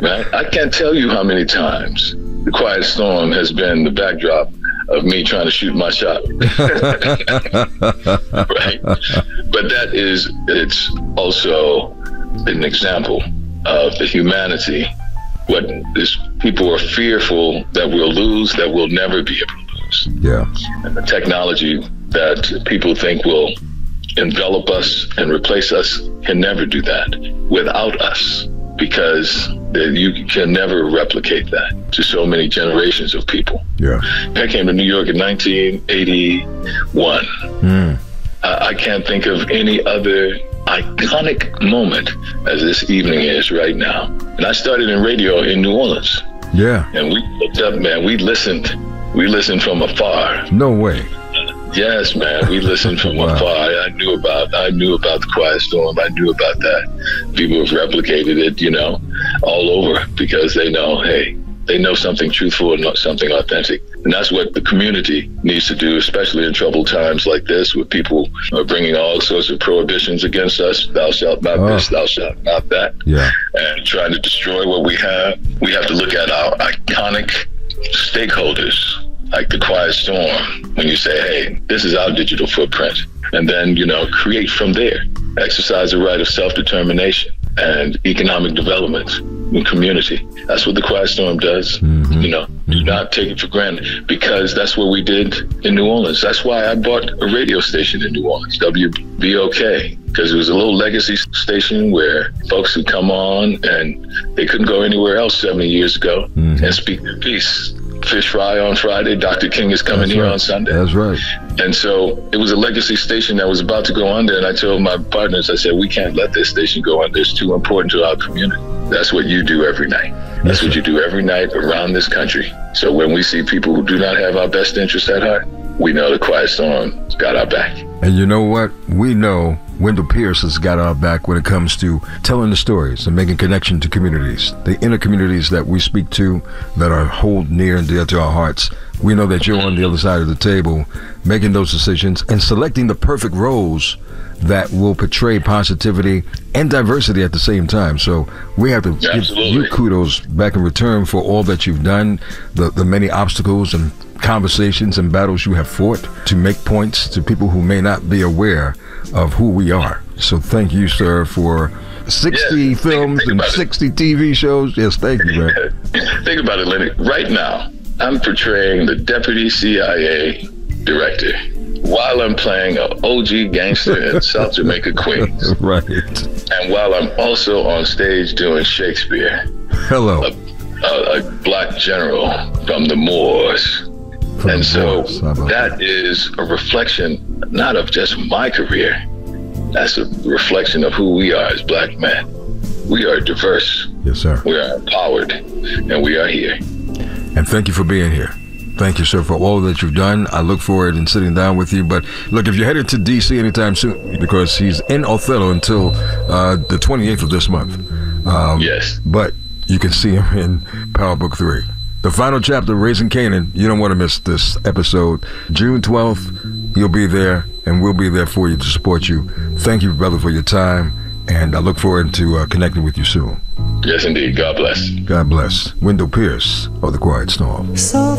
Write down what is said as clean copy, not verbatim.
right? I can't tell you how many times The Quiet Storm has been the backdrop of me trying to shoot my shot. Right? But it's also an example of the humanity. What is, people are fearful that we'll lose, that we'll never be able to lose. Yeah. And the technology that people think will envelop us and replace us can never do that without us, because you can never replicate that to so many generations of people. Yeah. I came to New York in 1981. I can't think of any other iconic moment as this evening is right now. And I started in radio in New Orleans. Yeah. And we looked up, man, we listened from afar. No way. Yes, man, we listened from Wow. afar. I knew about The Quiet Storm. I knew about that. People have replicated it, all over, because they know, hey, they know something truthful and not something authentic. And that's what the community needs to do, especially in troubled times like this, where people are bringing all sorts of prohibitions against us. Thou shalt not this, thou shalt not that. Yeah. And trying to destroy what we have. We have to look at our iconic stakeholders, like The Quiet Storm, when you say, hey, this is our digital footprint. And then, create from there. Exercise the right of self-determination and economic development in community. That's what The Quiet Storm does. Do not take it for granted, because that's what we did in New Orleans. That's why I bought a radio station in New Orleans, WBOK, because it was a little legacy station where folks would come on and they couldn't go anywhere else 70 years ago and speak their piece. Fish fry on Friday, Dr. King is coming here on Sunday. That's right. And so it was a legacy station that was about to go under, and I told my partners, I said, we can't let this station go under. It's too important to our community. That's what you do every night. That's what you do every night around this country. So when we see people who do not have our best interests at heart, we know The Quiet Storm's got our back. And you know what? We know Wendell Pierce has got our back when it comes to telling the stories and making connection to communities, the inner communities that we speak to that are hold near and dear to our hearts. We know that you're on the other side of the table making those decisions and selecting the perfect roles that will portray positivity and diversity at the same time. So we have to give you kudos back in return for all that you've done, the many obstacles and conversations and battles you have fought to make points to people who may not be aware of who we are. So thank you, sir, for 60 films and 60 TV shows. Yes, thank you, man. Think about it, Lenny. Right now, I'm portraying the deputy CIA director while I'm playing an OG gangster in South Jamaica, Queens. Right. And while I'm also on stage doing Shakespeare. Hello. A black general from the Moors. And so that is a reflection not of just my career. That's a reflection of who we are as black men. We are diverse. Yes, sir. We are empowered, and we are here. And thank you for being here. Thank you, sir, for all that you've done. I look forward in sitting down with you. But look, if you're headed to D.C. anytime soon, because he's in Othello until the 28th of this month. Yes. But you can see him in Power Book 3. The final chapter, Raising Canaan. You don't want to miss this episode. June 12th, you'll be there, and we'll be there for you to support you. Thank you, brother, for your time, and I look forward to connecting with you soon. Yes, indeed. God bless. God bless. Wendell Pierce of The Quiet Storm.